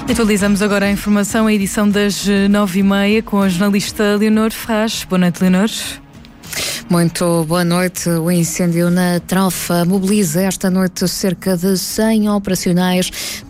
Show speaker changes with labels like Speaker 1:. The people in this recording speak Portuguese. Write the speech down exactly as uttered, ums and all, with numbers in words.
Speaker 1: Atualizamos agora a informação, a edição das nove e meia com a jornalista Leonor Ferraz. Boa noite, Leonor.
Speaker 2: Muito boa noite. O incêndio na Tralfa mobiliza esta noite cerca de cem operacionais